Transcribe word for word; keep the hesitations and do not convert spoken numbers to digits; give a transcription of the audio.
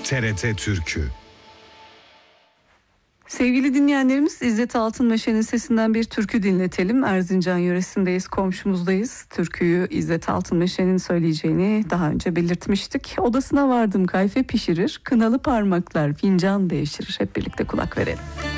T R T Türkü. Sevgili dinleyenlerimiz, İzzet Altınmeşe'nin sesinden bir türkü dinletelim. Erzincan yöresindeyiz, komşumuzdayız. Türküyü İzzet Altınmeşe'nin söyleyeceğini daha önce belirtmiştik. Odasına vardım kayfe pişirir, kınalı parmaklar fincan değiştirir. Hep birlikte kulak verelim.